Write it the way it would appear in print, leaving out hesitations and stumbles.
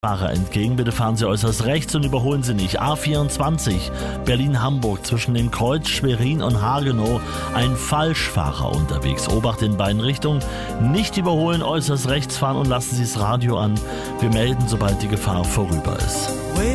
Fahrer entgegen, bitte fahren Sie äußerst rechts und überholen Sie nicht. A24 Berlin-Hamburg zwischen dem Kreuz Schwerin und Hagenow, ein Falschfahrer unterwegs. Obacht in beiden Richtungen, nicht überholen, äußerst rechts fahren und lassen Sie das Radio an. Wir melden, sobald die Gefahr vorüber ist.